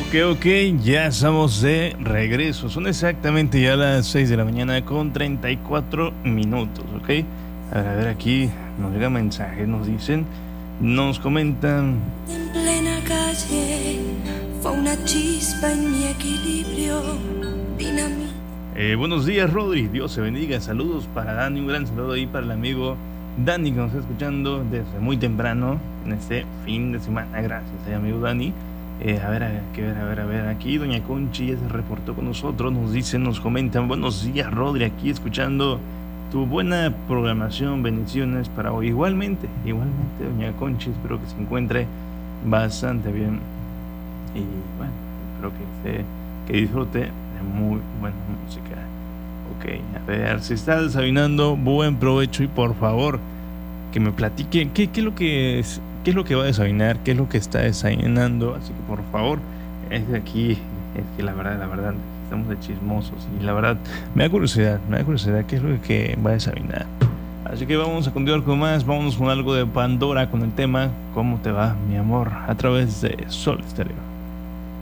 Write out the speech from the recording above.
Ok, ya estamos de regreso. Son exactamente ya las 6 de la mañana con 34 minutos, ¿ok? A ver, aquí nos llega mensajes, nos dicen, nos comentan. En plena calle fue una chispa en mi equilibrio, dinamita. Buenos días, Rodri, Dios se bendiga. Saludos para Dani, un gran saludo ahí para el amigo Dani que nos está escuchando desde muy temprano en este fin de semana. Gracias, amigo Dani. A ver, aquí Doña Conchi ya se reportó con nosotros, nos dicen, nos comentan, buenos días, Rodri, aquí escuchando tu buena programación, bendiciones para hoy. Igualmente, Doña Conchi, espero que se encuentre bastante bien y bueno, espero que disfrute de muy buena música. Ok, a ver, si está desayunando, buen provecho y por favor, que me platique qué es lo que es. ¿Qué es lo que va a desayunar? ¿Qué es lo que está desayunando? Así que por favor, es que la verdad, estamos de chismosos y la verdad, me da curiosidad qué es lo que va a desayunar. Así que vamos a continuar con más, vamos con algo de Pandora, con el tema ¿Cómo te va, mi amor? A través de Sol Estéreo.